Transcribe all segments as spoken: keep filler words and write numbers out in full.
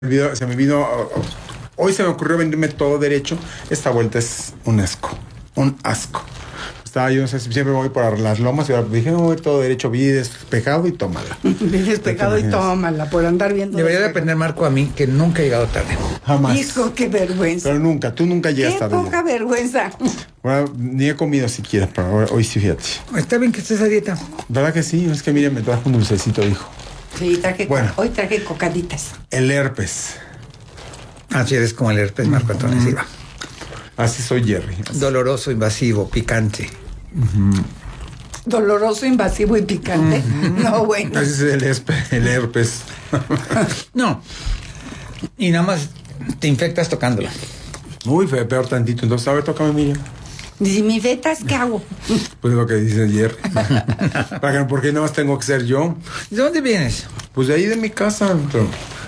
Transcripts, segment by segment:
Se me vino, hoy se me ocurrió venirme todo derecho. Esta vuelta es un asco, un asco. Estaba yo, no sé, siempre voy por las lomas y ahora dije, no, voy todo derecho, vi despejado y tómala. Vi despejado y tómala, por andar viendo. Debería de aprender Marco a mí que nunca he llegado tarde. Jamás. Hijo, qué vergüenza. Pero nunca, tú nunca llegas qué tarde. Qué poca vergüenza. Bueno, ni he comido siquiera, pero hoy, hoy sí, fíjate. Está bien que estés a dieta. ¿Verdad que sí? Es que miren, me trajo un dulcecito, hijo. Sí, traje, bueno, hoy traje cocaditas. El herpes. Así eres como el herpes, Marco Antonio uh-huh. Silva. Así soy Jerry. Así. Doloroso, invasivo, picante. Uh-huh. Doloroso, invasivo y picante. Uh-huh. No, bueno. Así es el, espe- el herpes. No. Y nada más te infectas tocándolo. Uy, fue peor tantito. Entonces, a ver, tócame, Miriam. ¿Y mis vetas qué hago? Pues lo que dice Jerry. ¿Por qué nada más tengo que ser yo? ¿De dónde vienes? Pues de ahí de mi casa. Pero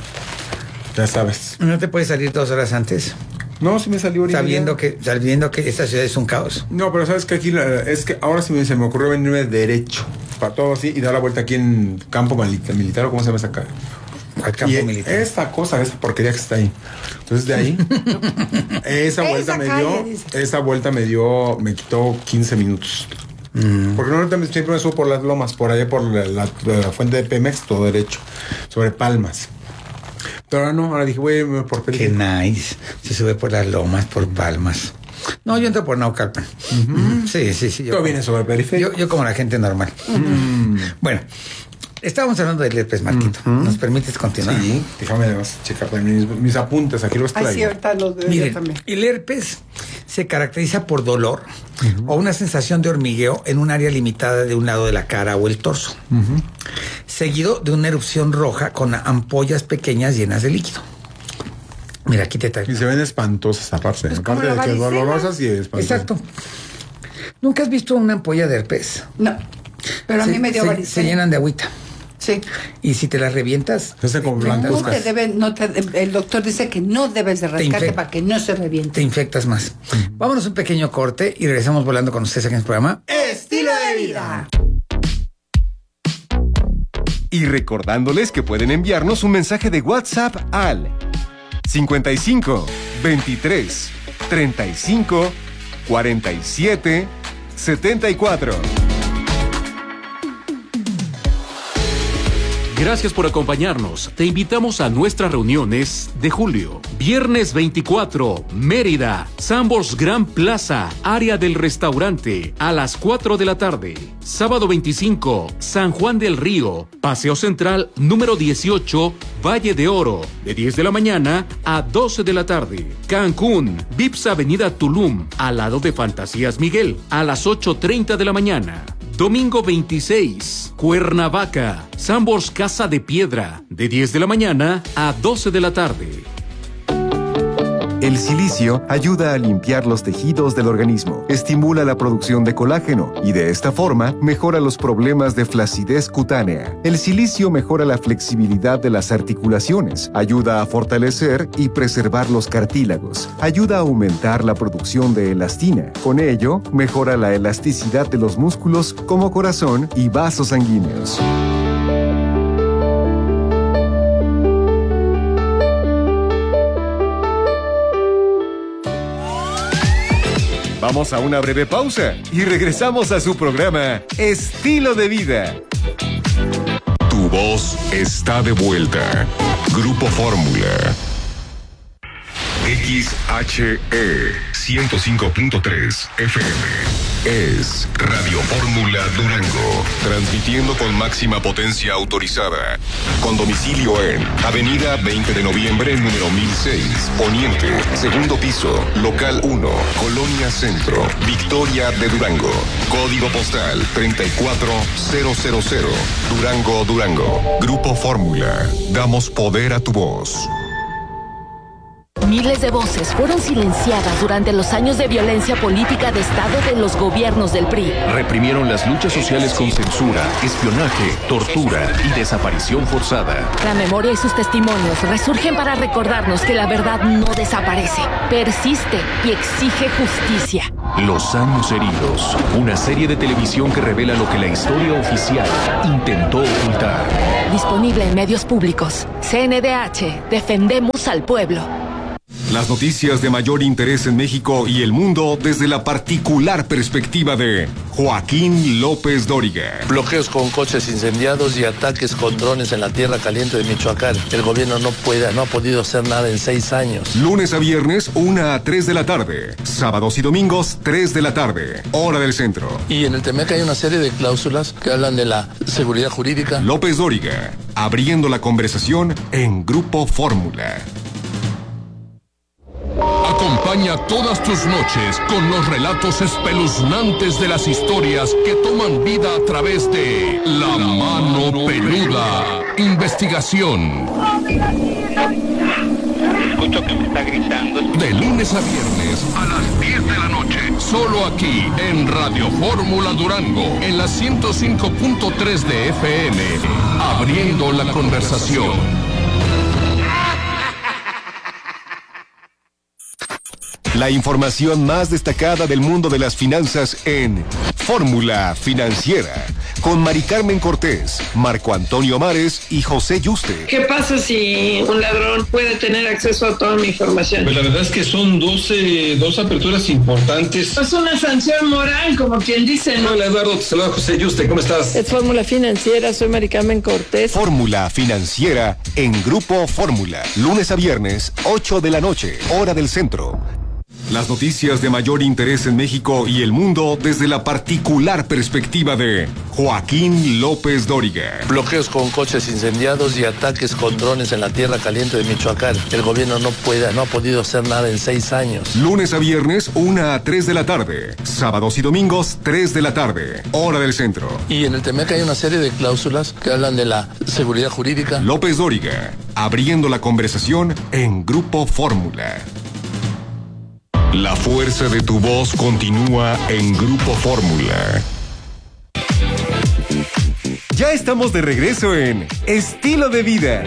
ya sabes. ¿No te puedes salir dos horas antes? No, sí me salió ahorita. Sabiendo que, sabiendo que esta ciudad es un caos. No, pero sabes que aquí, es que ahora sí me, se me ocurrió venirme derecho, para todo así, y dar la vuelta aquí en campo militar, militar o cómo se llama esa cara. Al campo y militar. Esta cosa, esa porquería que está ahí. Entonces de ahí, esa vuelta esa me calle, dio, dice. esa vuelta me dio, me quitó quince minutos. Mm. Porque normalmente siempre me subo por las lomas, por allá por la, la, la fuente de Pemex, todo derecho, sobre Palmas. Pero ahora no, ahora dije, voy a irme por Periférico. Qué nice. Se sube por las lomas, por Palmas. No, yo entro por Naucalpan. Uh-huh. Mm, sí, sí, sí. Yo, Tú vienes sobre Periférico. Yo, yo como la gente normal. Mm. Bueno, estábamos hablando del herpes, Marquito. Uh-huh. ¿Nos permites continuar? Sí, déjame además checar mis, mis apuntes, aquí los traigo. Ay, sí, ahorita los veo. Miren, también. El herpes se caracteriza por dolor uh-huh. o una sensación de hormigueo en un área limitada de un lado de la cara o el torso, uh-huh. seguido de una erupción roja con ampollas pequeñas llenas de líquido. Mira, aquí te traigo. Y se ven espantosas aparte, pues aparte de que dolorosas y espantosas. Exacto. ¿Nunca has visto una ampolla de herpes? No, pero a se, mí me dio se, varicela. Se llenan de agüita. Sí. Y si te las revientas, se como no te deben, no te, el doctor dice que no debes de rascarte para que no se reviente. Te infectas más. Uh-huh. Vámonos un pequeño corte y regresamos volando con ustedes aquí en el programa Estilo de Vida. Y recordándoles que pueden enviarnos un mensaje de WhatsApp al cincuenta y cinco, veintitrés, treinta y cinco, cuarenta y siete, setenta y cuatro. Gracias por acompañarnos. Te invitamos a nuestras reuniones de julio. Viernes veinticuatro, Mérida, Sambors Gran Plaza, área del restaurante, a las cuatro de la tarde. Sábado veinticinco, San Juan del Río, Paseo Central número dieciocho, Valle de Oro, de diez de la mañana a doce de la tarde. Cancún, Vips Avenida Tulum, al lado de Fantasías Miguel, a las ocho treinta de la mañana. Domingo veintiséis, Cuernavaca, Sambors Casa de Piedra, de diez de la mañana a doce de la tarde. El silicio ayuda a limpiar los tejidos del organismo, estimula la producción de colágeno y de esta forma mejora los problemas de flacidez cutánea. El silicio mejora la flexibilidad de las articulaciones, ayuda a fortalecer y preservar los cartílagos, ayuda a aumentar la producción de elastina. Con ello, mejora la elasticidad de los músculos como corazón y vasos sanguíneos. Vamos a una breve pausa y regresamos a su programa Estilo de Vida. Tu voz está de vuelta. Grupo Fórmula. X H E ciento cinco punto tres F M. Es Radio Fórmula Durango, transmitiendo con máxima potencia autorizada. Con domicilio en Avenida veinte de noviembre, número mil seis, Poniente, segundo piso, local uno, Colonia Centro, Victoria de Durango. Código postal treinta y cuatro mil, Durango, Durango. Grupo Fórmula, damos poder a tu voz. Miles de voces fueron silenciadas durante los años de violencia política de Estado de los gobiernos del P R I. Reprimieron las luchas sociales con censura, espionaje, tortura y desaparición forzada. La memoria y sus testimonios resurgen para recordarnos que la verdad no desaparece, persiste y exige justicia. Los años heridos. Una serie de televisión que revela lo que la historia oficial intentó ocultar. Disponible en medios públicos. C N D H. Defendemos al pueblo. Las noticias de mayor interés en México y el mundo desde la particular perspectiva de Joaquín López Dóriga. Bloqueos con coches incendiados y ataques con drones en la tierra caliente de Michoacán. El gobierno no puede, no ha podido hacer nada en seis años. Lunes a viernes, una a tres de la tarde. Sábados y domingos, tres de la tarde. Hora del centro. Y en el T M E C hay una serie de cláusulas que hablan de la seguridad jurídica. López Dóriga, abriendo la conversación en Grupo Fórmula. Acompaña todas tus noches con los relatos espeluznantes de las historias que toman vida a través de La Mano Peluda. Investigación. Escucho que me está gritando. De lunes a viernes a las diez de la noche. Solo aquí en Radio Fórmula Durango. En la ciento cinco punto tres de F M. Abriendo la conversación. La información más destacada del mundo de las finanzas en Fórmula Financiera, con Mari Carmen Cortés, Marco Antonio Mares y José Yuste. ¿Qué pasa si un ladrón puede tener acceso a toda mi información? Pues la verdad es que son doce, dos aperturas importantes. Es una sanción moral, como quien dice, ¿no? Hola Eduardo, te saluda José Yuste, ¿cómo estás? Es Fórmula Financiera, soy Mari Carmen Cortés. Fórmula Financiera en Grupo Fórmula, lunes a viernes, ocho de la noche, hora del centro. Las noticias de mayor interés en México y el mundo desde la particular perspectiva de Joaquín López Dóriga. Bloqueos con coches incendiados y ataques con drones en la tierra caliente de Michoacán. El gobierno no puede, no ha podido hacer nada en seis años. Lunes a viernes, una a tres de la tarde. Sábados y domingos, tres de la tarde. Hora del centro. Y en el T M E C hay una serie de cláusulas que hablan de la seguridad jurídica. López Dóriga, abriendo la conversación en Grupo Fórmula. La fuerza de tu voz continúa en Grupo Fórmula. Ya estamos de regreso en Estilo de Vida.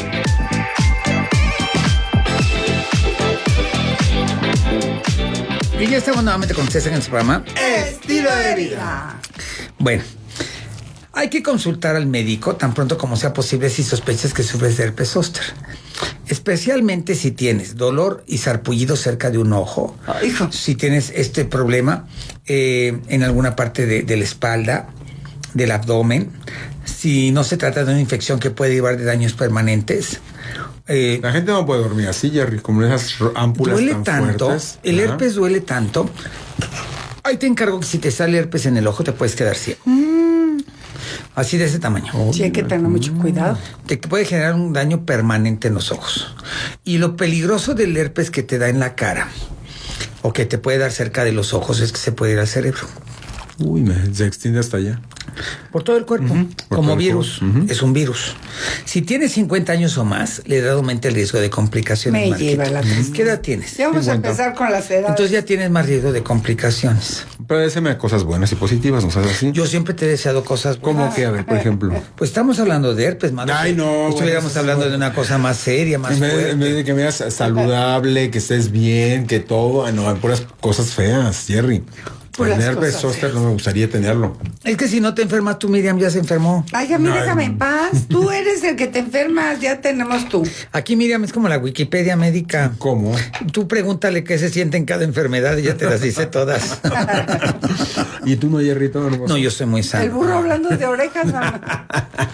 Y ya estamos nuevamente con César en su programa Estilo de Vida. Bueno, hay que consultar al médico tan pronto como sea posible si sospechas que sufres de herpes zóster. Especialmente si tienes dolor y sarpullido cerca de un ojo. Oh, hijo. Si tienes este problema eh, en alguna parte de, de la espalda, del abdomen. Si no se trata de una infección que puede llevar de daños permanentes. Eh, la gente no puede dormir así, Jerry, como esas ámpulas duele tan tanto, fuertes. El Ajá. herpes duele tanto. Ahí te encargo que si te sale herpes en el ojo te puedes quedar ciego. Mm. Así de ese tamaño. Sí, hay que tener mucho cuidado. Te puede generar un daño permanente en los ojos. Y lo peligroso del herpes que te da en la cara o que te puede dar cerca de los ojos es que se puede ir al cerebro. Uy, me, se extiende hasta allá. Por todo el cuerpo, Uh-huh. como Por virus. Uh-huh. Es un virus. Si tienes cincuenta años o más, la edad aumenta el riesgo de complicaciones. Me Marquito. lleva la atención. ¿Qué edad tienes? Ya vamos cincuenta. a empezar con las edades. Entonces ya tienes más riesgo de complicaciones. Pero déjeme cosas buenas y positivas, ¿no sabes así? Yo siempre te he deseado cosas buenas. ¿Cómo que? A ver, por ejemplo. Pues estamos hablando de herpes, madre. Ay, no, Estuviéramos bueno, hablando sí, de una cosa más seria, más En vez, fuerte. en vez de que me digas saludable, que estés bien, que todo, no, hay puras cosas feas, Jerry. Puras El herpes cosas zóster no me gustaría tenerlo. Es que si no te enfermas tú, Miriam, ya se enfermó. Ay, a mí No, déjame no. en paz. Tú eres el que te enfermas, ya tenemos tú. Aquí Miriam es como la Wikipedia médica. ¿Cómo? Tú pregúntale qué se siente en cada enfermedad y ya te las dice todas. ¿Y tú no, Jerry? Todo hermoso? No, yo soy muy sano. El burro hablando de orejas. mamá.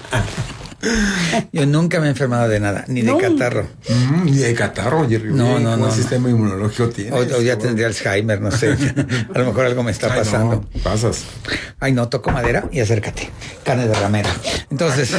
Yo nunca me he enfermado de nada, ni de No. catarro. Mm, ni de catarro, Jerry. No, Oye, no, ¿cómo no, el no. sistema inmunológico tienes? O, o ya tendría Alzheimer, no sé. A lo mejor algo me está Ay, pasando. no, pasas. Ay, no, toco madera y acércate. Carne de ramera. Entonces,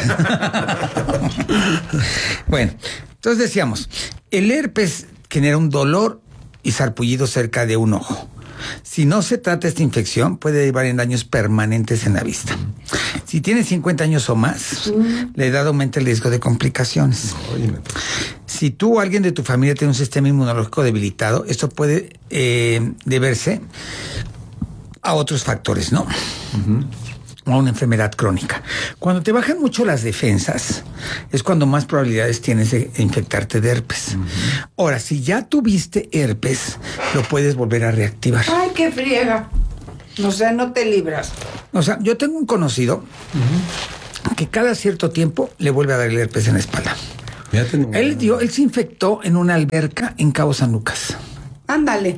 bueno, entonces decíamos, el herpes genera un dolor y sarpullido cerca de un ojo. Si no se trata esta infección, puede llevar en daños permanentes en la vista. Si tienes cincuenta años o más, la edad aumenta el riesgo de complicaciones. Oye, Si tú o alguien de tu familia tiene un sistema inmunológico debilitado, esto puede eh, deberse a otros factores, ¿no? Uh-huh. O a una enfermedad crónica. Cuando te bajan mucho las defensas, es cuando más probabilidades tienes de infectarte de herpes. Uh-huh. Ahora, si ya tuviste herpes, lo puedes volver a reactivar. Ay, qué friega. O sea, no te libras. O sea, yo tengo un conocido uh-huh. que cada cierto tiempo le vuelve a dar el herpes en la espalda. Él dio, él se infectó en una alberca en Cabo San Lucas. Ándale.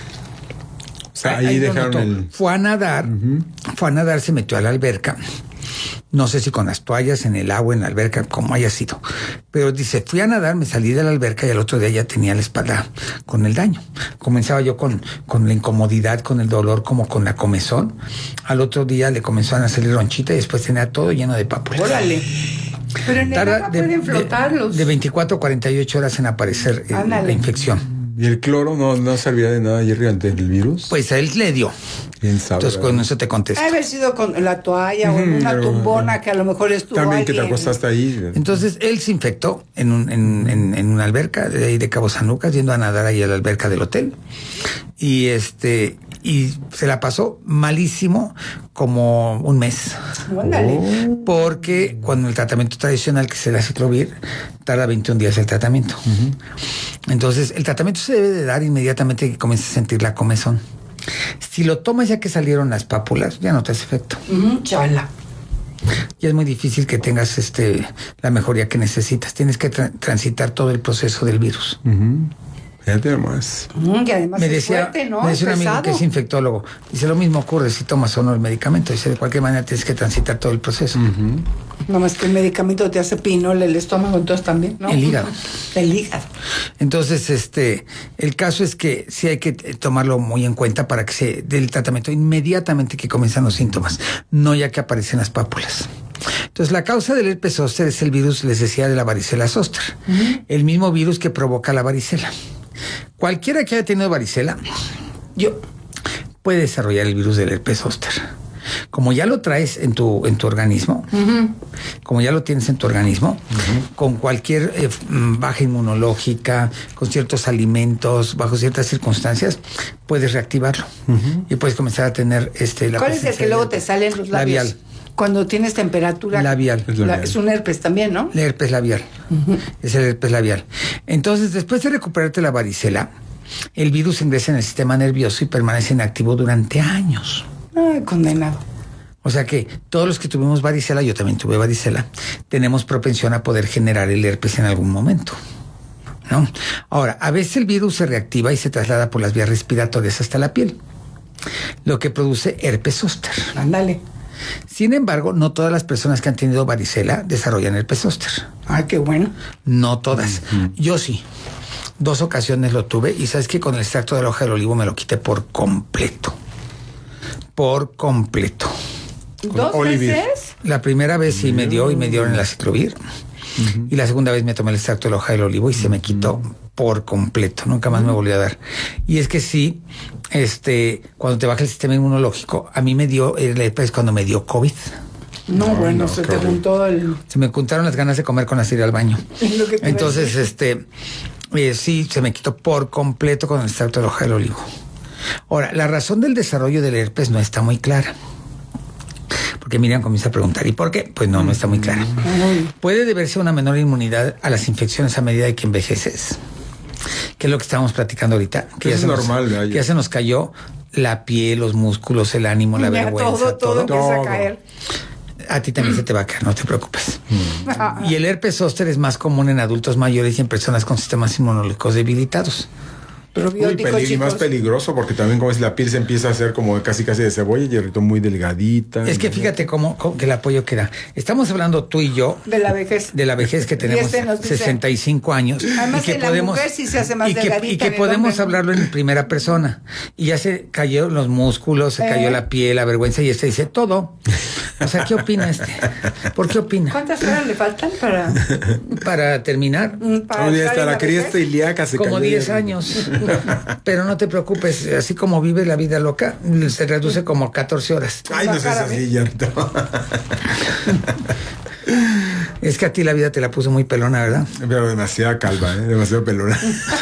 O sea, ahí, ahí dejaron el... Fue a nadar, uh-huh. fue a nadar, se metió a la alberca. No sé si con las toallas, en el agua, en la alberca, como haya sido. Pero dice, fui a nadar, me salí de la alberca y al otro día ya tenía la espalda con el daño. Comenzaba yo con, con la incomodidad, con el dolor, como con la comezón. Al otro día le comenzaron a salir ronchita y después tenía todo lleno de pápulas. ¡Órale! Pero en el agua pueden flotarlos. De veinticuatro a cuarenta y ocho horas en aparecer eh, la infección. ¿Y el cloro no, no servía de nada, Jerry, ante el virus? Pues a él le dio. ¿Quién sabe? Entonces con eso te contesto. Ha haber sido con la toalla mm, o en una pero, tumbona que a lo mejor estuvo también alguien. que te acostaste ahí. Entonces él se infectó en, un, en, en, en una alberca de ahí de Cabo San Lucas, yendo a nadar ahí a la alberca del hotel. Y este... y se la pasó malísimo como un mes. Ándale. Porque cuando el tratamiento tradicional que se le hace Ciclovir tarda veintiún días el tratamiento. Uh-huh. Entonces el tratamiento se debe de dar inmediatamente que comiences a sentir la comezón. Si lo tomas ya que salieron las pápulas, ya no te hace efecto. Uh-huh. Chala. Y es muy difícil que tengas este la mejoría que necesitas. Tienes que tra- transitar todo el proceso del virus. Uh-huh. Fíjate más. Mm, que además me es decía, fuerte, ¿no? me decía es un amigo pesado. que es infectólogo. Dice, lo mismo ocurre si tomas o no el medicamento. Dice, de cualquier manera tienes que transitar todo el proceso. Uh-huh. No más que el medicamento te hace pinol, el estómago, entonces también, ¿no? El hígado. El hígado. Entonces, este, el caso es que sí hay que tomarlo muy en cuenta para que se dé el tratamiento inmediatamente que comienzan los síntomas, no ya que aparecen las pápulas. Entonces, la causa del herpes zóster es el virus, les decía, de la varicela zóster. Uh-huh. El mismo virus que provoca la varicela. Cualquiera que haya tenido varicela, yo, puede desarrollar el virus del herpes zóster. Como ya lo traes en tu, en tu organismo, uh-huh. como ya lo tienes en tu organismo, uh-huh. con cualquier eh, baja inmunológica, con ciertos alimentos, bajo ciertas circunstancias, puedes reactivarlo. Uh-huh. Y puedes comenzar a tener este la ¿Cuál es el que luego te sale en los labios? Labial. Cuando tienes temperatura. Labial. Es, labial. La, es un herpes también, ¿no? El herpes labial. Uh-huh. Es el herpes labial. Entonces, después de recuperarte la varicela, el virus ingresa en el sistema nervioso y permanece inactivo durante años. Ay, condenado. O sea que todos los que tuvimos varicela, yo también tuve varicela, tenemos propensión a poder generar el herpes en algún momento, ¿no? Ahora, a veces el virus se reactiva y se traslada por las vías respiratorias hasta la piel, lo que produce herpes zóster. Ándale. Sin embargo, no todas las personas que han tenido varicela desarrollan herpes zóster. Ay, qué bueno. No todas. Uh-huh. Yo sí. Dos ocasiones lo tuve y sabes que con el extracto de la hoja del olivo me lo quité por completo. Por completo. ¿Dos veces? La primera vez sí me dio y me dieron el aciclovir. Uh-huh. Y la segunda vez me tomé el extracto de la hoja del olivo y se me quitó por completo. Nunca más uh-huh. me volvió a dar. Y es que sí, este, cuando te baja el sistema inmunológico, a mí me dio el herpes cuando me dio COVID. No, no bueno, no, se te juntó el... Se me juntaron las ganas de comer con las ir al baño. Lo que Entonces, este, eh, sí, se me quitó por completo con el extracto de la hoja del olivo. Ahora, la razón del desarrollo del herpes no está muy clara. Porque Miriam comienza a preguntar, ¿y por qué? Pues no, no está muy clara. Puede deberse a una menor inmunidad a las infecciones a medida de que envejeces. Que es lo que estábamos platicando ahorita. Que ya es se normal. Nos, que ya se nos cayó la piel, los músculos, el ánimo, la ya, vergüenza. Todo, todo, todo empieza a caer. A ti también se te va a caer, no te preocupes. Mm. Y el herpes zóster es más común en adultos mayores y en personas con sistemas inmunológicos debilitados. Probiótico, Uy, pelig- y más peligroso porque también como es la piel se empieza a hacer como casi casi de cebolla y ahorita muy delgadita. Es que fíjate cómo, cómo que el apoyo queda. Estamos hablando tú y yo de la vejez, de la vejez que tenemos este sesenta y cinco años. Además y que en podemos, la mujer sí se hace más y que, delgadita. y que podemos hablarlo en primera persona. Y ya se cayeron los músculos, se eh. cayó la piel, la vergüenza y este dice todo. O sea, ¿qué opina este? ¿Por qué opina? ¿Cuántas horas le faltan para para terminar? Para Oye, hasta la, la cresta ilíaca se como cayó. diez años. Pero no te preocupes, así como vive la vida loca, se reduce como catorce horas. Ay, no seas así, Yarto. Es que a ti la vida te la puso muy pelona, ¿verdad? Pero demasiada calva, ¿eh? Demasiado pelona.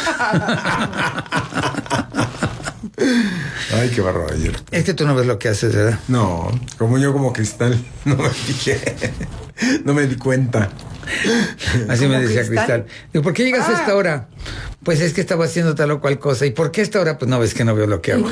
Ay, qué barro ayer. Es que tú no ves lo que haces, ¿verdad? No, como yo como cristal, no me fijé. No me di cuenta. Así me decía Cristal? Cristal. Digo, ¿por qué llegas Ah. a esta hora? Pues es que estaba haciendo tal o cual cosa. ¿Y por qué a esta hora? Pues no ves que no veo lo que hago.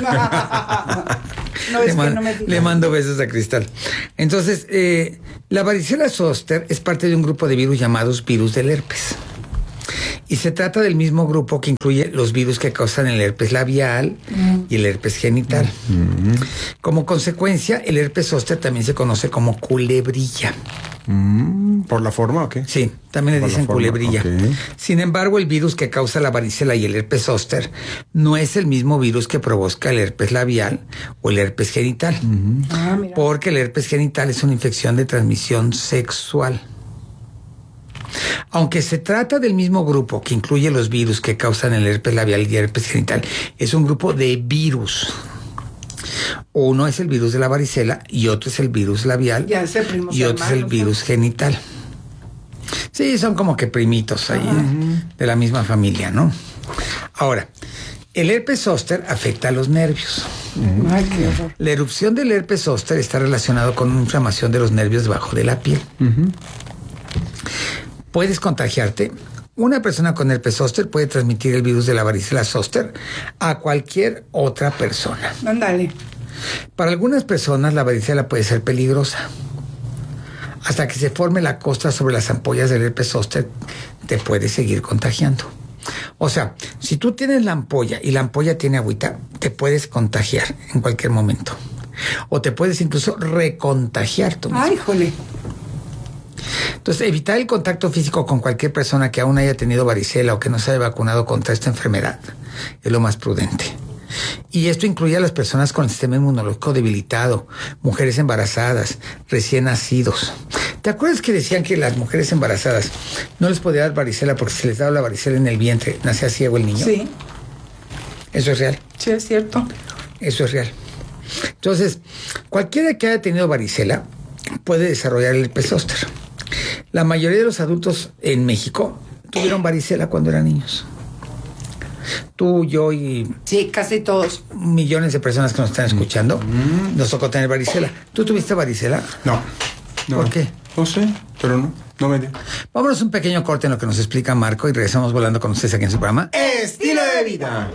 No es le, que man- no me digas. le mando besos a Cristal. Entonces, eh, la varicela zoster es parte de un grupo de virus llamados virus del herpes. Y se trata del mismo grupo que incluye los virus que causan el herpes labial mm. y el herpes genital. Mm. Como consecuencia, el herpes zoster también se conoce como culebrilla. Mm. ¿Por la forma o qué? Sí, también le Por dicen la forma, culebrilla. okay. Sin embargo, el virus que causa la varicela y el herpes zoster no es el mismo virus que provoca el herpes labial o el herpes genital. Mm. Ah, mira. Porque el herpes genital es una infección de transmisión sexual. Aunque se trata del mismo grupo que incluye los virus que causan el herpes labial y el herpes genital, es un grupo de virus. Uno es el virus de la varicela y otro es el virus labial Ya sé, primos y otro es el hermanos, virus ¿no? genital. Sí, son como que primitos ahí, ¿eh? De la misma familia, ¿no? Ahora, el herpes zóster afecta a los nervios. Ay, qué horror. La erupción del herpes zóster está relacionado con una inflamación de los nervios debajo de la piel. Uh-huh. Puedes contagiarte. Una persona con herpes zóster puede transmitir el virus de la varicela zóster a cualquier otra persona. Ándale. Para algunas personas la varicela puede ser peligrosa. Hasta que se forme la costra sobre las ampollas del herpes zóster, te puede seguir contagiando. O sea, si tú tienes la ampolla y la ampolla tiene agüita, te puedes contagiar en cualquier momento. O te puedes incluso recontagiar tú mismo. Ay, jole. Entonces, evitar el contacto físico con cualquier persona que aún haya tenido varicela o que no se haya vacunado contra esta enfermedad es lo más prudente. Y esto incluye a las personas con el sistema inmunológico debilitado, mujeres embarazadas, recién nacidos. ¿Te acuerdas que decían que las mujeres embarazadas no les podía dar varicela porque si les daba la varicela en el vientre, nacía ciego el niño? Sí. ¿Eso es real? Sí, es cierto. Eso es real. Entonces, cualquiera que haya tenido varicela puede desarrollar el herpes zóster. La mayoría de los adultos en México tuvieron varicela cuando eran niños. Tú, yo y... Sí, casi todos. Millones de personas que nos están escuchando, mm. nos tocó tener varicela. ¿Tú tuviste varicela? No. no. ¿Por qué? No sé, pero no, no me dio. Vámonos un pequeño corte en lo que nos explica Marco y regresamos volando con ustedes aquí en su programa Estilo de Vida.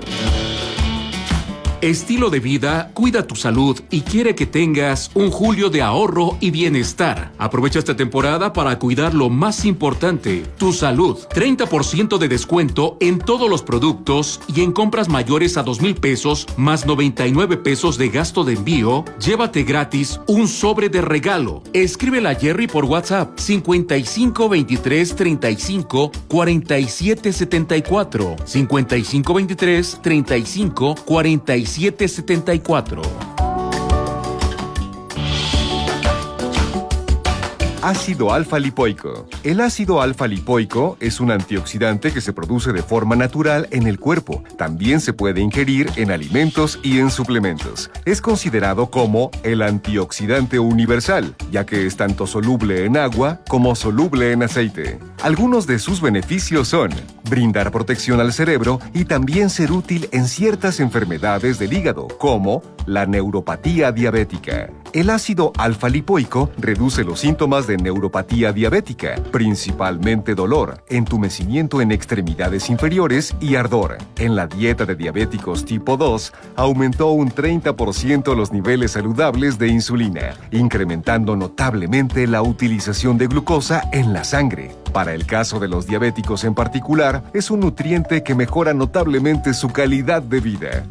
Estilo de Vida cuida tu salud y quiere que tengas un julio de ahorro y bienestar. Aprovecha esta temporada para cuidar lo más importante, tu salud. treinta por ciento de descuento en todos los productos y en compras mayores a dos mil pesos más noventa y nueve pesos de gasto de envío, llévate gratis un sobre de regalo. Escríbela a Jerry por WhatsApp cincuenta y cinco veintitrés treinta y cinco cuarenta y siete setenta y cuatro cincuenta y cinco veintitrés treinta y cinco cuarenta y siete setenta y cuatro. Ácido alfa-lipoico. El ácido alfa-lipoico es un antioxidante que se produce de forma natural en el cuerpo. También se puede ingerir en alimentos y en suplementos. Es considerado como el antioxidante universal, ya que es tanto soluble en agua como soluble en aceite. Algunos de sus beneficios son brindar protección al cerebro y también ser útil en ciertas enfermedades del hígado, como la neuropatía diabética. El ácido alfa-lipoico reduce los síntomas de neuropatía diabética, principalmente dolor, entumecimiento en extremidades inferiores y ardor. En la dieta de diabéticos tipo dos, aumentó un treinta por ciento los niveles saludables de insulina, incrementando notablemente la utilización de glucosa en la sangre. Para el caso de los diabéticos en particular, es un nutriente que mejora notablemente su calidad de vida.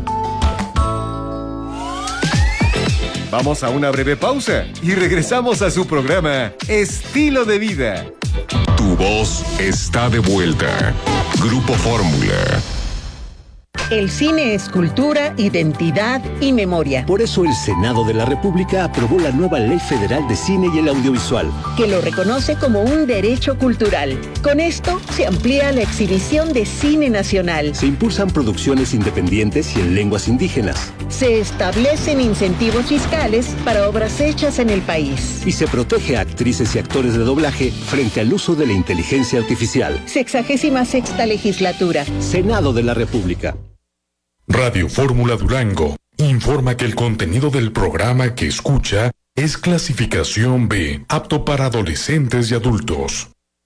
Vamos a una breve pausa y regresamos a su programa Estilo de Vida. Tu voz está de vuelta. Grupo Fórmula. El cine es cultura, identidad y memoria. Por eso el Senado de la República aprobó la nueva Ley Federal de Cine y el Audiovisual, que lo reconoce como un derecho cultural. Con esto se amplía la exhibición de cine nacional. Se impulsan producciones independientes y en lenguas indígenas. Se establecen incentivos fiscales para obras hechas en el país. Y se protege a actrices y actores de doblaje frente al uso de la inteligencia artificial. Sexagésima sexta legislatura. Senado de la República. Radio Fórmula Durango informa que el contenido del programa que escucha es clasificación B, apto para adolescentes y adultos.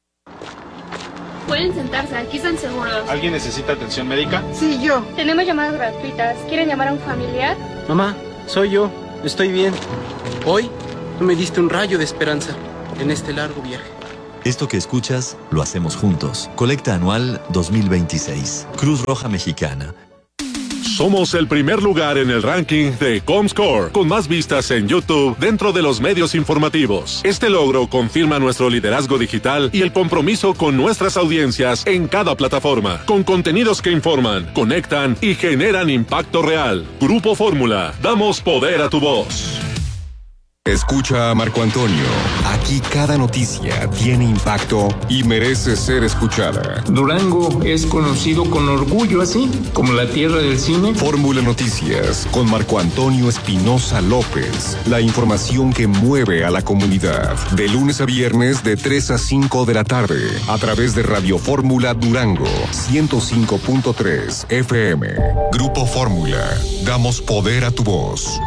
Pueden sentarse, aquí están seguros. ¿Alguien necesita atención médica? Sí, yo. Tenemos llamadas gratuitas. ¿Quieren llamar a un familiar? Mamá, soy yo. Estoy bien. Hoy tú me diste un rayo de esperanza en este largo viaje. Esto que escuchas, lo hacemos juntos. Colecta anual dos mil veintiséis. Cruz Roja Mexicana. Somos el primer lugar en el ranking de Comscore, con más vistas en YouTube dentro de los medios informativos. Este logro confirma nuestro liderazgo digital y el compromiso con nuestras audiencias en cada plataforma, con contenidos que informan, conectan y generan impacto real. Grupo Fórmula, damos poder a tu voz. Escucha a Marco Antonio. Aquí cada noticia tiene impacto y merece ser escuchada. Durango es conocido con orgullo así, como la tierra del cine. Fórmula Noticias con Marco Antonio Espinosa López. La información que mueve a la comunidad. De lunes a viernes de tres a cinco de la tarde. A través de Radio Fórmula Durango. ciento cinco punto tres F M. Grupo Fórmula. Damos poder a tu voz.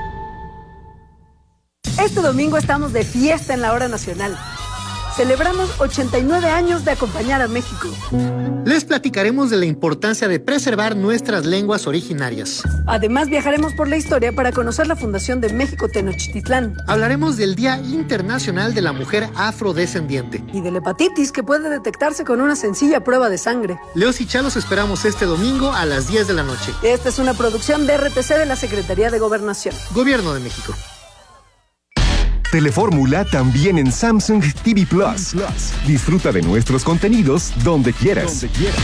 Este domingo estamos de fiesta en la Hora Nacional. Celebramos ochenta y nueve años de acompañar a México. Les platicaremos de la importancia de preservar nuestras lenguas originarias. Además, viajaremos por la historia para conocer la fundación de México Tenochtitlán. Hablaremos del Día Internacional de la Mujer Afrodescendiente. Y de la hepatitis, que puede detectarse con una sencilla prueba de sangre. Leos y Chalos esperamos este domingo a las diez de la noche. Esta es una producción de R T C de la Secretaría de Gobernación. Gobierno de México. Telefórmula también en Samsung T V Plus. Disfruta de nuestros contenidos donde quieras. Donde quieras.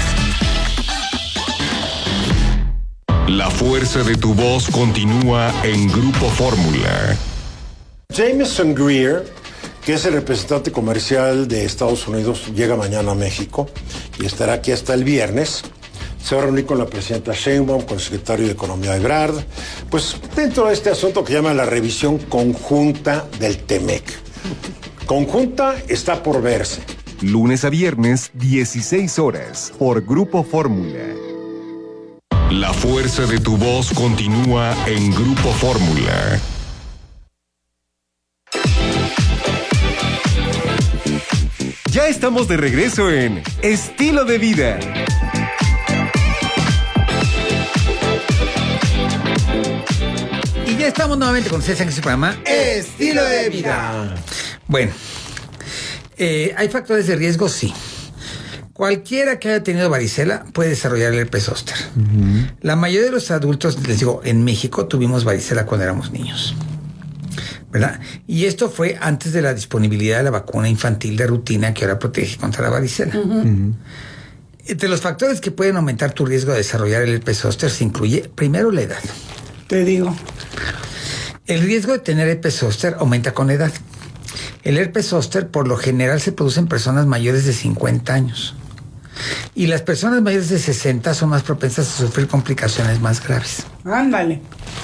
La fuerza de tu voz continúa en Grupo Fórmula. Jameson Greer, que es el representante comercial de Estados Unidos, llega mañana a México y estará aquí hasta el viernes. Se va a reunir con la presidenta Sheinbaum, con el secretario de Economía Ebrard, pues dentro de este asunto que llama la revisión conjunta del TEMEC. Conjunta está por verse. Lunes a viernes, dieciséis horas, por Grupo Fórmula. La fuerza de tu voz continúa en Grupo Fórmula. Ya estamos de regreso en Estilo de Vida. Y ya estamos nuevamente con ustedes en este programa Estilo de Vida. Bueno, eh, ¿hay factores de riesgo? Sí. Cualquiera que haya tenido varicela puede desarrollar el herpes zóster. Uh-huh. La mayoría de los adultos, les digo, en México tuvimos varicela cuando éramos niños, ¿verdad? Y esto fue antes de la disponibilidad de la vacuna infantil de rutina que ahora protege contra la varicela. Uh-huh. Uh-huh. Entre los factores que pueden aumentar tu riesgo de desarrollar el herpes zóster se incluye, primero, la edad. Te digo. El riesgo de tener herpes zóster aumenta con la edad. El herpes zóster por lo general se produce en personas mayores de cincuenta años. Y las personas mayores de sesenta son más propensas a sufrir complicaciones más graves. Ándale.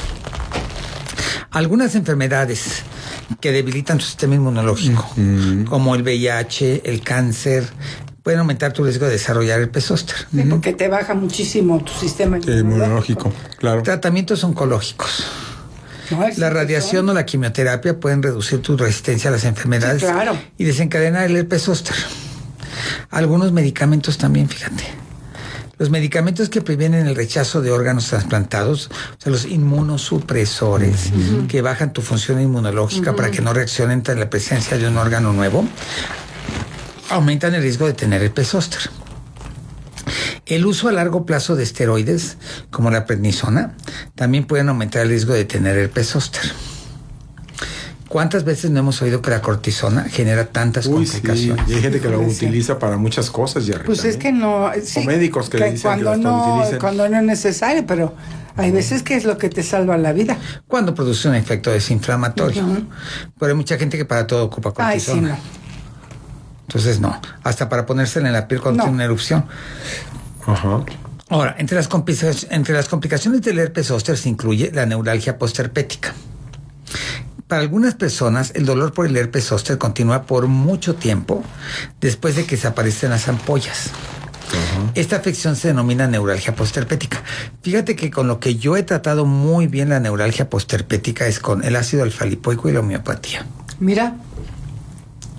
Algunas enfermedades que debilitan tu sistema inmunológico, uh-huh. como el V I H, el cáncer, pueden aumentar tu riesgo de desarrollar herpes zóster. Sí, porque te baja muchísimo tu sistema inmunológico. inmunológico. Claro. Tratamientos oncológicos. No, la radiación o la quimioterapia pueden reducir tu resistencia a las enfermedades, sí, claro. y desencadenar el herpes zóster. Algunos medicamentos también, fíjate. Los medicamentos que previenen el rechazo de órganos trasplantados, o sea, los inmunosupresores, uh-huh. que bajan tu función inmunológica uh-huh. para que no reaccionen ante la presencia de un órgano nuevo, aumentan el riesgo de tener herpes zóster. El uso a largo plazo de esteroides, como la prednisona, también pueden aumentar el riesgo de tener herpes zóster. ¿Cuántas veces no hemos oído que la cortisona genera tantas Uy, complicaciones? Sí. Y hay gente que lo utiliza para muchas cosas ya. Pues es que no... Sí, o médicos que, que le dicen cuando que no, utilicen. Cuando no es necesario, pero hay veces que es lo que te salva la vida. Cuando produce un efecto desinflamatorio. Uh-huh. Pero hay mucha gente que para todo ocupa cortisona. Ay, sí, no. Entonces no. Hasta para ponérsela en la piel cuando no. tiene una erupción. Ajá. Ahora, entre las, complica- entre las complicaciones del herpes zóster se incluye la neuralgia postherpética. Para algunas personas, el dolor por el herpes zóster continúa por mucho tiempo después de que se aparecen las ampollas. Uh-huh. Esta afección se denomina neuralgia postherpética. Fíjate que con lo que yo he tratado muy bien la neuralgia postherpética es con el ácido alfa-lipoico y la homeopatía. Mira.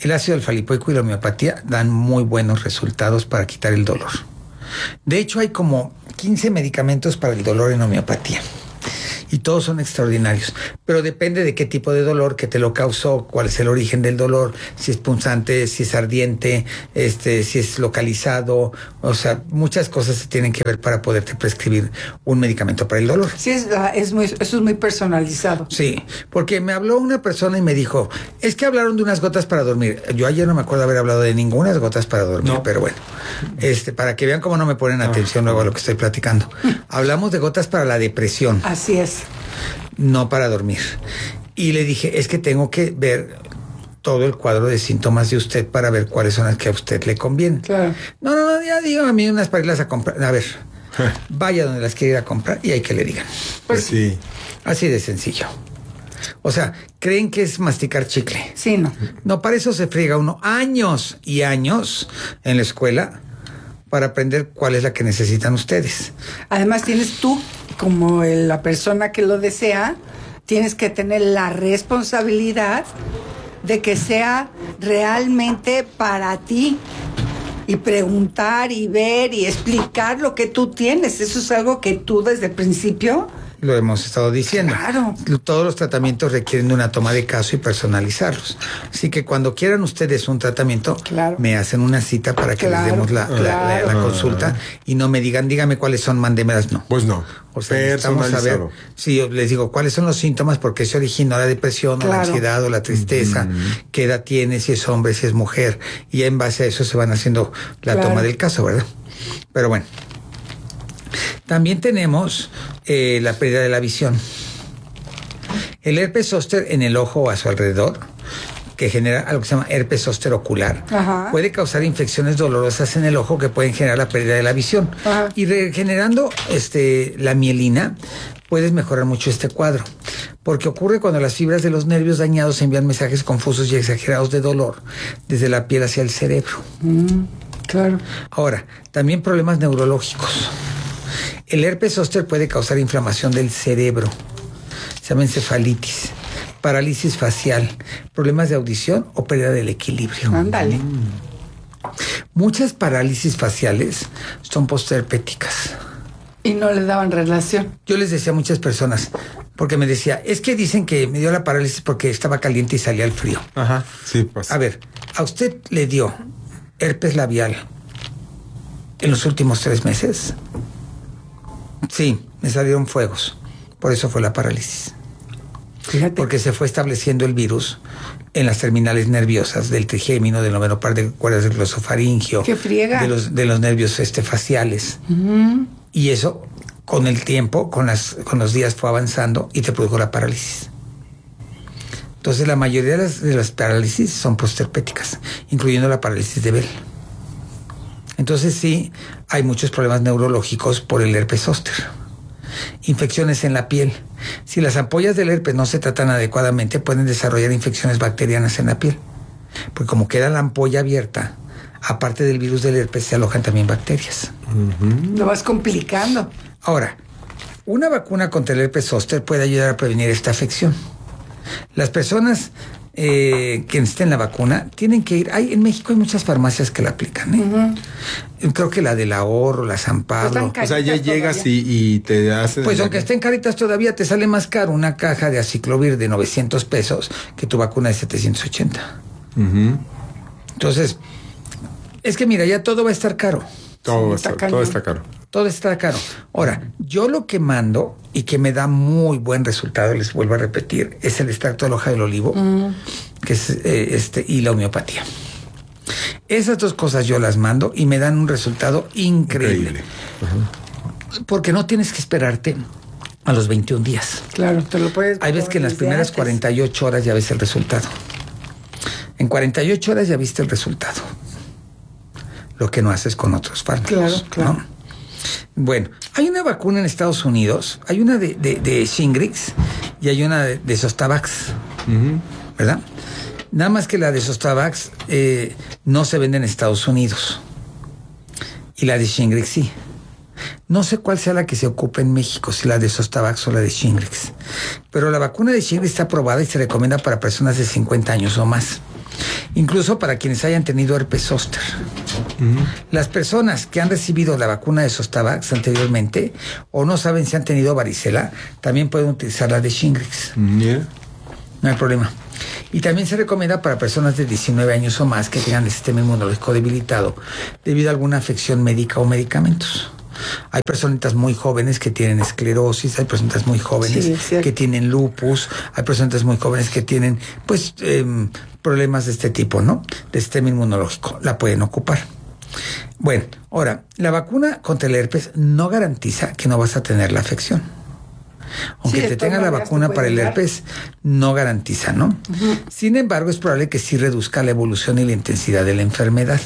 el ácido alfa-lipoico y la homeopatía dan muy buenos resultados para quitar el dolor. De hecho, hay como quince medicamentos para el dolor en homeopatía. Y todos son extraordinarios, pero depende de qué tipo de dolor, que te lo causó, cuál es el origen del dolor, si es punzante, si es ardiente, este, si es localizado, o sea, muchas cosas se tienen que ver para poderte prescribir un medicamento para el dolor. Sí, es, es muy, eso es muy personalizado. Sí, porque me habló una persona y me dijo, es que hablaron de unas gotas para dormir. Yo ayer no me acuerdo haber hablado de ninguna gotas para dormir, no. Pero bueno, este, para que vean cómo no me ponen atención luego a lo que estoy platicando. Hablamos de gotas para la depresión. Así es. No para dormir. Y le dije, es que tengo que ver todo el cuadro de síntomas de usted para ver cuáles son las que a usted le convienen. Claro. No, no, no, ya digo a mí unas para irlas a comprar. A ver, vaya donde las quiera ir a comprar y hay que le digan. Pues sí. Así de sencillo. O sea, ¿creen que es masticar chicle? Sí, no. No, para eso se friega uno años y años en la escuela para aprender cuál es la que necesitan ustedes. Además, tienes tú, como el, la persona que lo desea, tienes que tener la responsabilidad de que sea realmente para ti. Y preguntar y ver y explicar lo que tú tienes. Eso es algo que tú desde el principio... Lo hemos estado diciendo. Claro. Todos los tratamientos requieren de una toma de caso y personalizarlos. Así que cuando quieran ustedes un tratamiento, claro, me hacen una cita para que claro, les demos la, claro. la, la, la consulta y no me digan, dígame cuáles son, mandémelas, no. Pues no. O sea, necesitamos saber, sí, yo les digo, cuáles son los síntomas, por qué se originó la depresión, claro, o la ansiedad o la tristeza, mm-hmm, qué edad tiene, si es hombre, si es mujer, y en base a eso se van haciendo la claro. toma del caso, ¿verdad? Pero bueno. También tenemos eh, la pérdida de la visión. El herpes zóster en el ojo o a su alrededor, que genera algo que se llama herpes zóster ocular, ajá, puede causar infecciones dolorosas en el ojo que pueden generar la pérdida de la visión. Ajá. Y regenerando este, la mielina, puedes mejorar mucho este cuadro. Porque ocurre cuando las fibras de los nervios dañados envían mensajes confusos y exagerados de dolor desde la piel hacia el cerebro. Mm, claro. Ahora, también problemas neurológicos. El herpes zóster puede causar inflamación del cerebro, se llama encefalitis, parálisis facial, problemas de audición o pérdida del equilibrio. Ándale. Mm. Muchas parálisis faciales son postherpéticas. Y no le daban relación. Yo les decía a muchas personas, porque me decía, es que dicen que me dio la parálisis porque estaba caliente y salía el frío. Ajá, sí, pues. A ver, ¿a usted le dio herpes labial en los últimos tres meses? Sí, me salieron fuegos. Por eso fue la parálisis. Fíjate. Porque se fue estableciendo el virus en las terminales nerviosas del trigémino, del noveno par de cuerdas del glosofaringio. ¡Qué friega! De los, de los nervios este, faciales. Uh-huh. Y eso, con el tiempo, con, las, con los días, fue avanzando y te produjo la parálisis. Entonces, la mayoría de las, de las parálisis son postherpéticas, incluyendo la parálisis de Bell. Entonces sí, hay muchos problemas neurológicos por el herpes zóster. Infecciones en la piel. Si las ampollas del herpes no se tratan adecuadamente, pueden desarrollar infecciones bacterianas en la piel. Porque como queda la ampolla abierta, aparte del virus del herpes, se alojan también bacterias. Uh-huh. Lo vas complicando. Ahora, una vacuna contra el herpes zóster puede ayudar a prevenir esta afección. Las personas Eh, que necesiten la vacuna tienen que ir. Hay, en México hay muchas farmacias que la aplican, ¿eh? Uh-huh. Creo que la del Ahorro, la San Pablo. Pues o sea, ya llegas y, y te haces. Pues aunque estén caritas todavía, te sale más caro una caja de aciclovir de novecientos pesos que tu vacuna de setecientos ochenta. Uh-huh. Entonces, es que mira, ya todo va a estar caro. Todo, sí, está, está, todo está caro. Todo está caro. Ahora, yo lo que mando y que me da muy buen resultado, les vuelvo a repetir, es el extracto de la hoja del olivo, mm. que es eh, este, y la homeopatía. Esas dos cosas yo las mando y me dan un resultado increíble. increíble. Uh-huh. Porque no tienes que esperarte a los veintiún días. Claro, te lo puedes. Hay veces que en las primeras antes. cuarenta y ocho horas ya ves el resultado. En cuarenta y ocho horas ya viste el resultado. Lo que no haces con otros fármacos. Claro, claro. ¿no? Bueno, hay una vacuna en Estados Unidos, hay una de, de, de Shingrix y hay una de, de Zostavax, uh-huh. ¿verdad? Nada más que la de Zostavax eh, no se vende en Estados Unidos y la de Shingrix sí. No sé cuál sea la que se ocupe en México, si la de Zostavax o la de Shingrix, pero la vacuna de Shingrix está aprobada y se recomienda para personas de cincuenta años o más. incluso para quienes hayan tenido herpes zóster. Uh-huh. Las personas que han recibido la vacuna de Zostavax anteriormente o no saben si han tenido varicela, también pueden utilizar la de Shingrix. Yeah. No hay problema. Y también se recomienda para personas de diecinueve años o más que tengan el sistema inmunológico debilitado debido a alguna afección médica o medicamentos. Hay personitas muy jóvenes que tienen esclerosis, hay personitas muy jóvenes sí, que tienen lupus, hay personitas muy jóvenes que tienen, pues, eh, problemas de este tipo, ¿no? De sistema inmunológico. La pueden ocupar. Bueno, ahora, la vacuna contra el herpes no garantiza que no vas a tener la afección. Aunque sí, te tenga la vacuna para el herpes, no garantiza, ¿no? Uh-huh. Sin embargo, es probable que sí reduzca la evolución y la intensidad de la enfermedad.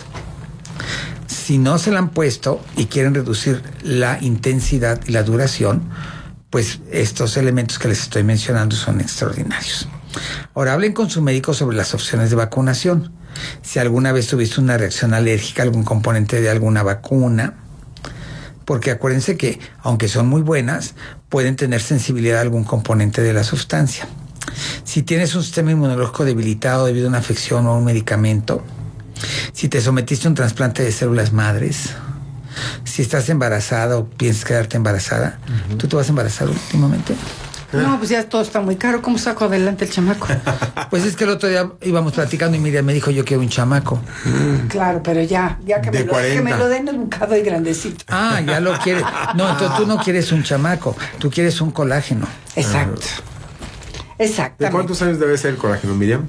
Si no se la han puesto y quieren reducir la intensidad y la duración, pues estos elementos que les estoy mencionando son extraordinarios. Ahora, hablen con su médico sobre las opciones de vacunación. Si alguna vez tuviste una reacción alérgica a algún componente de alguna vacuna, porque acuérdense que, aunque son muy buenas, pueden tener sensibilidad a algún componente de la sustancia. Si tienes un sistema inmunológico debilitado debido a una afección o a un medicamento, si te sometiste a un trasplante de células madres, si estás embarazada o piensas quedarte embarazada, uh-huh. ¿Tú te vas a embarazar últimamente? No, pues ya todo está muy caro. ¿Cómo saco adelante el chamaco? Pues es que el otro día íbamos platicando y Miriam me dijo, yo quiero un chamaco. Claro, pero ya, ya que, me lo, que me lo den educado y grandecito. Ah, ya lo quieres. No, entonces tú no quieres un chamaco, tú quieres un colágeno. Exacto. Exactamente. ¿De cuántos años debe ser el colágeno, Miriam?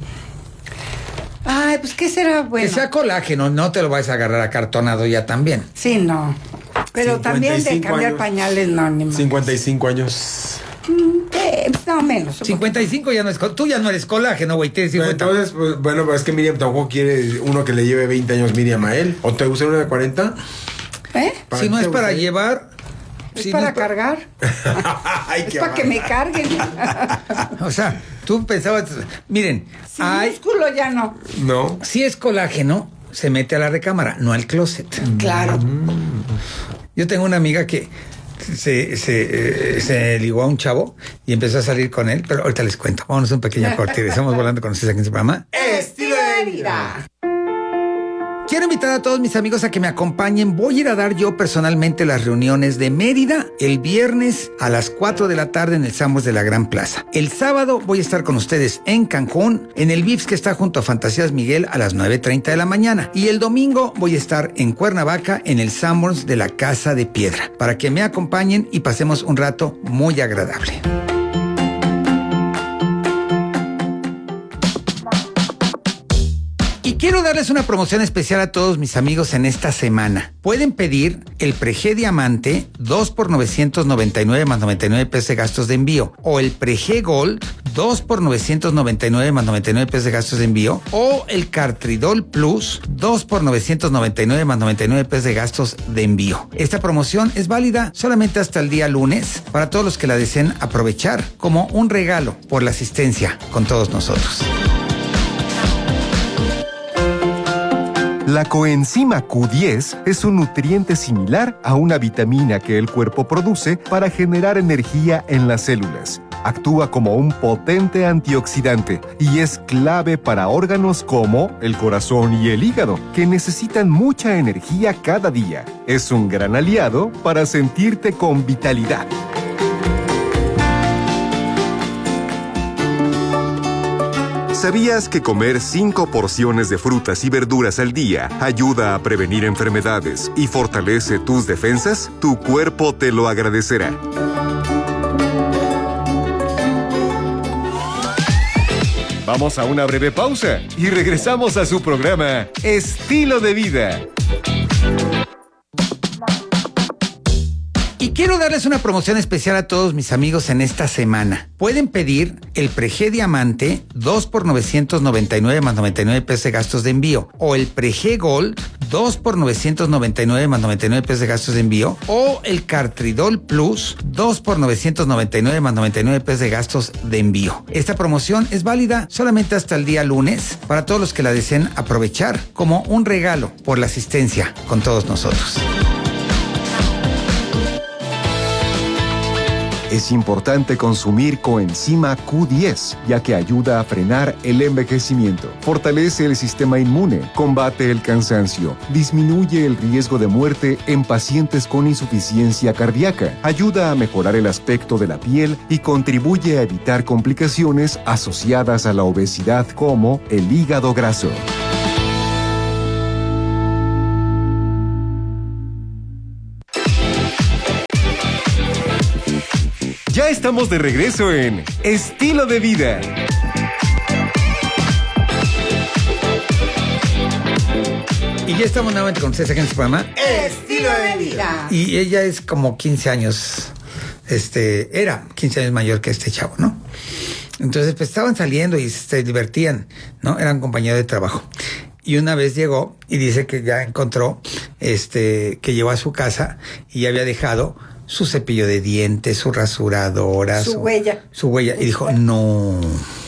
Ay, pues ¿qué será bueno? Que sea colágeno, no te lo vas a agarrar acartonado ya también. Sí, no. Pero también de cambiar años, pañales, no, ni más. cincuenta y cinco años. Eh, no, menos. cincuenta y cinco ya no es... Tú ya no eres colágeno, güey. Tienes cincuenta. Entonces, pues, bueno, pero es que Miriam tampoco quiere uno que le lleve veinte años Miriam a él. ¿O te gusta uno de cuarenta? ¿Eh? Si no es para usted? llevar... Es si para no es cargar. Ay, es para que me carguen. O sea, tú pensabas... Miren, sin hay... músculo ya no. No. Si es colágeno, se mete a la recámara, no al closet. Claro. Yo tengo una amiga que se, se, eh, se ligó a un chavo y empezó a salir con él, pero ahorita les cuento. Vámonos a un pequeño corte y estamos volando con ustedes aquí en su programa. Estilo de vida. Quiero invitar a todos mis amigos a que me acompañen. Voy a ir a dar yo personalmente las reuniones de Mérida el viernes a las cuatro de la tarde en el Sanborns de la Gran Plaza. El sábado voy a estar con ustedes en Cancún, en el Vips que está junto a Fantasías Miguel a las nueve treinta de la mañana. Y el domingo voy a estar en Cuernavaca en el Sanborns de la Casa de Piedra, para que me acompañen y pasemos un rato muy agradable. Y quiero darles una promoción especial a todos mis amigos en esta semana. Pueden pedir el Preg Diamante dos por novecientos noventa y nueve más noventa y nueve pesos de gastos de envío, o el Preg Gold dos por novecientos noventa y nueve más noventa y nueve pesos de gastos de envío, o el Cartridol Plus dos por novecientos noventa y nueve más noventa y nueve pesos de gastos de envío. Esta promoción es válida solamente hasta el día lunes para todos los que la deseen aprovechar como un regalo por la asistencia con todos nosotros. La coenzima Q diez es un nutriente similar a una vitamina que el cuerpo produce para generar energía en las células. Actúa como un potente antioxidante y es clave para órganos como el corazón y el hígado, que necesitan mucha energía cada día. Es un gran aliado para sentirte con vitalidad. ¿Sabías que comer cinco porciones de frutas y verduras al día ayuda a prevenir enfermedades y fortalece tus defensas? Tu cuerpo te lo agradecerá. Vamos a una breve pausa y regresamos a su programa Estilo de Vida. Y quiero darles una promoción especial a todos mis amigos en esta semana. Pueden pedir el Preg Diamante dos por novecientos noventa y nueve más noventa y nueve pesos de gastos de envío, o el Preg Gold dos por novecientos noventa y nueve más noventa y nueve pesos de gastos de envío, o el Cartridol Plus dos por novecientos noventa y nueve más noventa y nueve pesos de gastos de envío. Esta promoción es válida solamente hasta el día lunes para todos los que la deseen aprovechar como un regalo por la asistencia con todos nosotros. Es importante consumir coenzima Q diez, ya que ayuda a frenar el envejecimiento, fortalece el sistema inmune, combate el cansancio, disminuye el riesgo de muerte en pacientes con insuficiencia cardíaca, ayuda a mejorar el aspecto de la piel y contribuye a evitar complicaciones asociadas a la obesidad como el hígado graso. Ya estamos de regreso en Estilo de Vida. Y ya estamos nuevamente con ustedes aquí en este programa. Estilo de Vida. Y ella es como quince años, este, era quince años mayor que este chavo, ¿no? Entonces, pues estaban saliendo y se divertían, ¿no? Eran compañeros de trabajo. Y una vez llegó y dice que ya encontró, este, que llegó a su casa y ya había dejado su cepillo de dientes, su rasuradora, su, su huella. Su huella. Y dijo, no.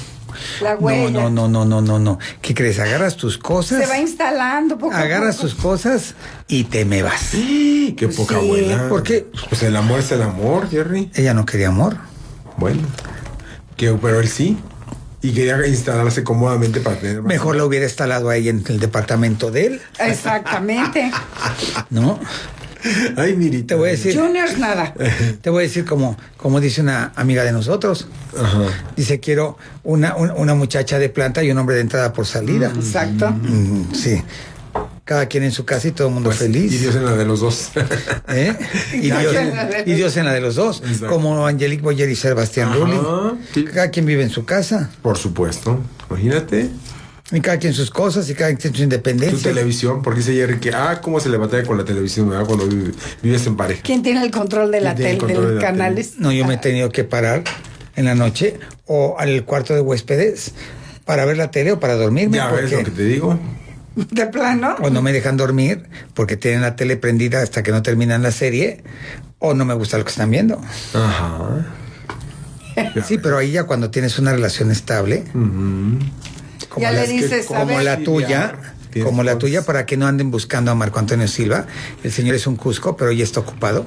La huella. No, no, no, no, no, no. ¿Qué crees? Agarras tus cosas. Se va instalando poco Agarras a poco. tus cosas y te me vas. ¡Sí! ¡Qué poca Sí. abuela! ¿Por qué? Pues el amor es el amor, Jerry. Ella no quería amor. Bueno. Que, pero él sí. Y quería instalarse cómodamente para tener... Mejor la hubiera instalado ahí en el departamento de él. Exactamente. ¿No? Ay, Mirita. Te voy a decir... Juniors nada. Te voy a decir como, como dice una amiga de nosotros. Ajá. Dice, quiero una, una, una muchacha de planta y un hombre de entrada por salida. Exacto. Mm, sí. Cada quien en su casa y todo el mundo Pues, feliz. Y Dios en la de los dos. ¿Eh? Y, Dios, y Dios en la de los dos. Exacto. Como Angelique Boyer y Sebastián Ajá. Rulli. Sí. Cada quien vive en su casa. Por supuesto. Imagínate. Y cada quien sus cosas y cada quien su Tu independencia. televisión, porque dice Jerry que, ah, cómo se le batalla con la televisión, ¿verdad? Cuando vive- vives en pareja. ¿Quién tiene el control de la ¿Quién tiene el tele, control de de los la canales? No, yo me he tenido que parar en la noche o al cuarto de huéspedes para ver la tele o para dormirme. Ya ves lo que Porque, te digo. ¿De plano? o no me dejan dormir porque tienen la tele prendida hasta que no terminan la serie, o no me gusta lo que están viendo. Ajá. Sí, pero ahí ya cuando tienes una relación estable, Ujú. como, Ya le las que- dices, a como ver. la tuya, Tienes como la cosas. tuya, para que no anden buscando a Marco Antonio Silva. El señor es un Cusco, pero ya está ocupado.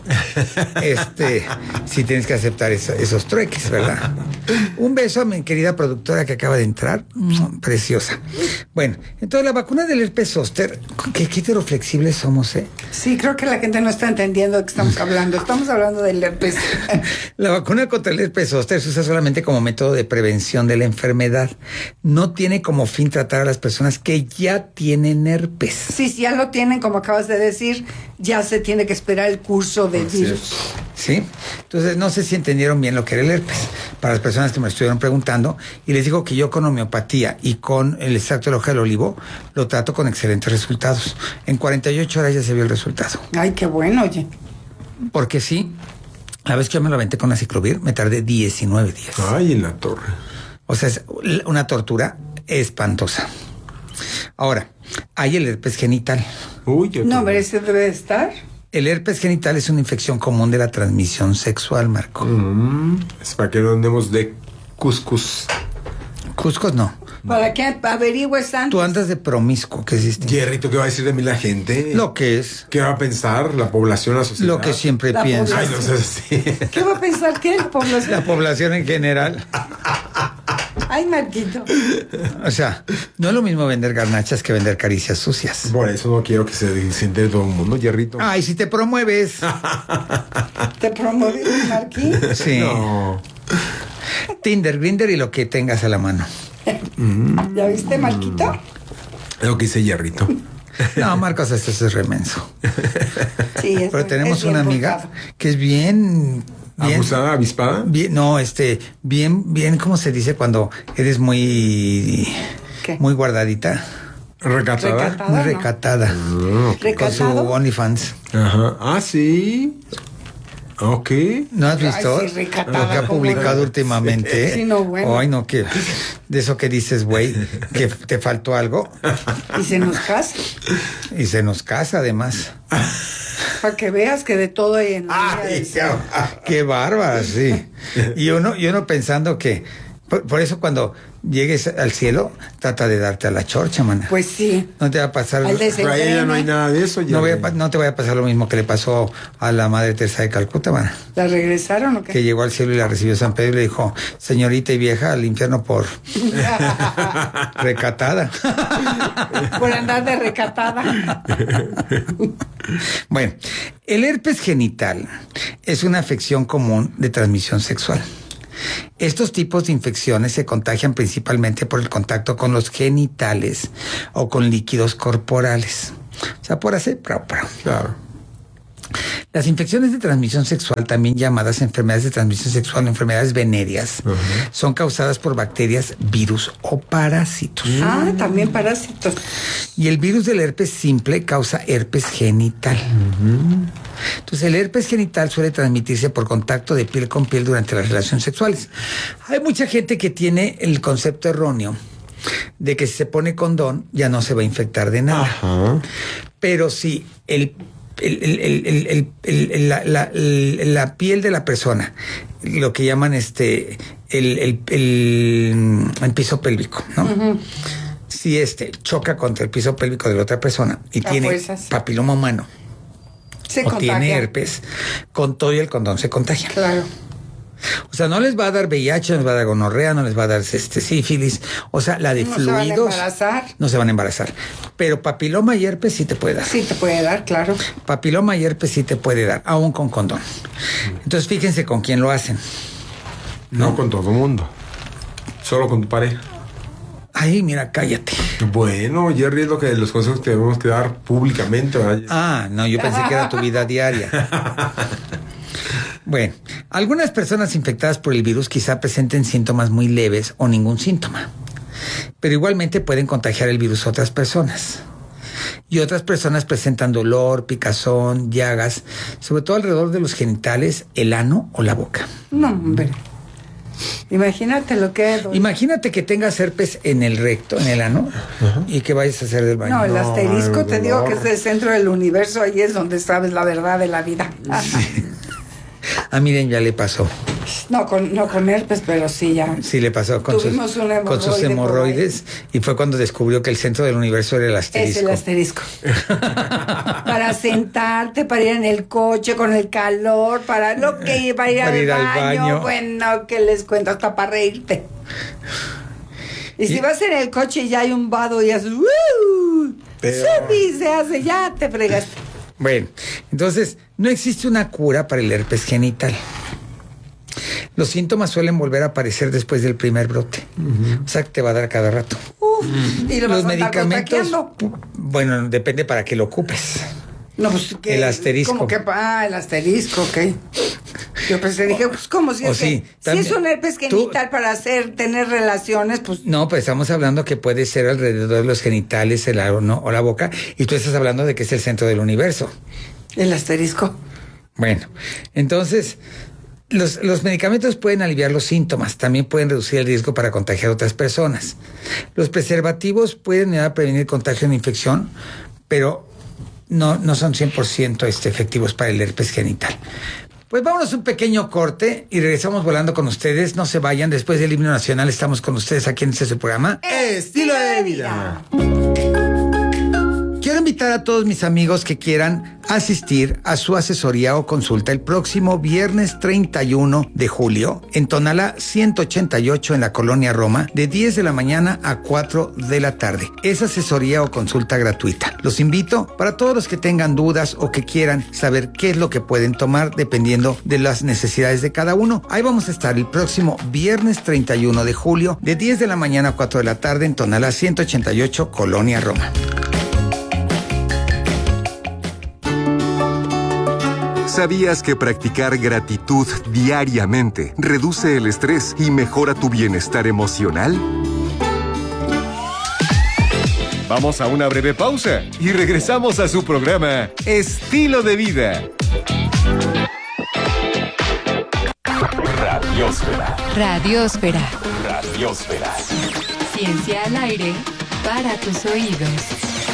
Este, sí tienes que aceptar eso- esos trueques, ¿verdad? Un beso a mi querida productora que acaba de entrar. Mm, Preciosa. Bueno, entonces la vacuna del herpes zóster, qué, qué heteroflexibles somos, ¿eh? Sí, creo que la gente no está entendiendo de qué estamos hablando. Estamos hablando del herpes. La vacuna contra el herpes zóster se usa solamente como método de prevención de la enfermedad. No tiene como fin tratar a las personas que ya tienen herpes. Sí, si ya lo tienen, como acabas de decir, ya se tiene que esperar el curso del Así virus. ¿Sí? Entonces, no sé si entendieron bien lo que era el herpes. Para las personas que me lo estuvieron preguntando, y les digo que yo con homeopatía y con el extracto de hoja del olivo lo trato con excelentes resultados. En cuarenta y ocho horas ya se vio el resultado. Ay, qué bueno, oye. Porque sí, la vez que yo me lo aventé con aciclovir, me tardé diecinueve días. Ay, en la torre. O sea, es una tortura espantosa. Ahora, hay el herpes genital. Uy, yo No, también. pero ese debe de estar. El herpes genital es una infección común de la transmisión sexual, Marco. Mm, es para que no andemos de cuscus. Cuscos no. ¿Para qué averigües antes? Tú andas de promiscuo, ¿qué hiciste? Jerry, ¿tú qué va a decir de mí la gente? Lo que es. ¿Qué va a pensar la población, la sociedad? Lo que siempre La pienso. Ay, no seas así. ¿Qué va a pensar qué? La población. La población en general. Ay, Marquito. O sea, no es lo mismo vender garnachas que vender caricias sucias. Por eso no quiero que se, se entere todo el mundo, Jerrito. Ay, si te promueves. ¿Te promoviste, Marquín? Sí. No. Tinder, Grindr y lo que tengas a la mano. ¿Ya viste, Marquito? Es lo que dice Jerrito. No, Marcos, esto es remenso. Sí, es Pero tenemos es bien una amiga portado. que es bien... bien ¿Abusada, avispada? Bien, no, este, bien, bien, ¿cómo se dice cuando eres muy, ¿Qué? muy guardadita? ¿Recatada? Recatada. Muy no. recatada. Ah, ok. Con su ¿Recatado? OnlyFans. Ajá. Ah, sí. Ok. ¿No has visto Ay, sí, recatada, lo que ha ¿cómo publicado no? últimamente? Sí, no, bueno. Ay, no, que de eso que dices, güey, que te faltó algo Y se nos casa. y se nos casa además. Para que veas que de todo hay en la vida Ay, es- Qué bárbara, sí. Y uno, y uno pensando que, por, por eso cuando llegues al cielo, trata de darte a la chorcha, mana. Pues sí. No te va a pasar... Al Pero ahí ya no hay nada de eso. Ya no, voy a, no te vaya a pasar lo mismo que le pasó a la Madre Teresa de Calcuta, mana. ¿La regresaron o qué? Que llegó al cielo y la recibió San Pedro y le dijo, señorita y vieja, al infierno por recatada. Por andar de recatada. Bueno, el herpes genital es una afección común de transmisión sexual. Estos tipos de infecciones se contagian principalmente por el contacto con los genitales o con líquidos corporales. O sea, por hacer prau, prau. Claro. Las infecciones de transmisión sexual, también llamadas enfermedades de transmisión sexual o enfermedades venéreas, uh-huh. son causadas por bacterias, virus o parásitos. Ah, también parásitos. Y el virus del herpes simple causa herpes genital. Uh-huh. Entonces, el herpes genital suele transmitirse por contacto de piel con piel durante las relaciones sexuales. Hay mucha gente que tiene el concepto erróneo de que si se pone condón ya no se va a infectar de nada. Uh-huh. Pero si el El, el, el, el, el, el, la, la, la piel de la persona, lo que llaman este el, el, el, el piso pélvico, ¿no? Uh-huh. Si este choca contra el piso pélvico de la otra persona y a tiene fuerzas. papiloma humano se o contagia. tiene herpes, con todo y el condón se contagia. Claro. O sea, no les va a dar V I H, no les va a dar gonorrea, no les va a dar este sífilis. O sea, la de no fluidos. No se van a embarazar. No se van a embarazar. Pero papiloma y herpes sí te puede dar. Sí te puede dar, claro. Papiloma y herpes sí te puede dar, aún con condón. Entonces, fíjense con quién lo hacen. No, no con todo el mundo. Solo con tu pareja. Ay, mira, cállate. Bueno, Jerry, es lo que los consejos que debemos que dar públicamente, ¿verdad? Ah, no, yo pensé que era tu vida diaria. Bueno, algunas personas infectadas por el virus quizá presenten síntomas muy leves o ningún síntoma, pero igualmente pueden contagiar el virus a otras personas. Y otras personas presentan dolor, picazón, llagas, sobre todo alrededor de los genitales, el ano o la boca. No, hombre. Imagínate lo que es. Imagínate que tengas herpes en el recto, en el ano, uh-huh. y que vayas a hacer del baño. No, el asterisco, no, te digo que es el centro del universo, ahí es donde sabes la verdad de la vida. Sí. Ah, miren, ya le pasó. No con, no con herpes, pero sí ya. Sí le pasó con, sus, con sus hemorroides y fue cuando descubrió que el centro del universo era el asterisco. Es el asterisco. Para sentarte, para ir en el coche con el calor, para lo que para ir, para al, ir baño, al baño. Bueno, que les cuento, hasta para reírte. Y, y si vas en el coche y ya hay un vado y haces ¡uh! Pero... se hace, ya te fregaste. Bueno, entonces, no existe una cura para el herpes genital. Los síntomas suelen volver a aparecer después del primer brote. Uh-huh. O sea, que te va a dar cada rato. Uf, y lo los vas a medicamentos, bueno, depende para qué lo ocupes. No, pues ¿qué? El asterisco. ¿Cómo que? Ah, el asterisco, ok. Yo pensé, dije, pues ¿cómo? Si, es, sí, que, si es un herpes genital tú, para hacer, tener relaciones, pues... No, pues estamos hablando que puede ser alrededor de los genitales, el ano o la boca, y tú estás hablando de que es el centro del universo. El asterisco. Bueno, entonces... Los, los medicamentos pueden aliviar los síntomas, también pueden reducir el riesgo para contagiar a otras personas. Los preservativos pueden ayudar a prevenir el contagio de una infección, pero no, no son cien por ciento este, efectivos para el herpes genital. Pues vámonos un pequeño corte y regresamos volando con ustedes. No se vayan, después del himno nacional estamos con ustedes aquí en este programa Estilo de Vida. Quiero invitar a todos mis amigos que quieran asistir a su asesoría o consulta el próximo viernes treinta y uno de julio en Tonalá ciento ochenta y ocho en la Colonia Roma de diez de la mañana a cuatro de la tarde. Es asesoría o consulta gratuita. Los invito para todos los que tengan dudas o que quieran saber qué es lo que pueden tomar dependiendo de las necesidades de cada uno. Ahí vamos a estar el próximo viernes treinta y uno de julio de diez de la mañana a cuatro de la tarde en Tonalá ciento ochenta y ocho, Colonia Roma. ¿Sabías que practicar gratitud diariamente reduce el estrés y mejora tu bienestar emocional? Vamos a una breve pausa y regresamos a su programa Estilo de Vida. Radiósfera. Radiósfera. Radiósfera. Ciencia al aire para tus oídos.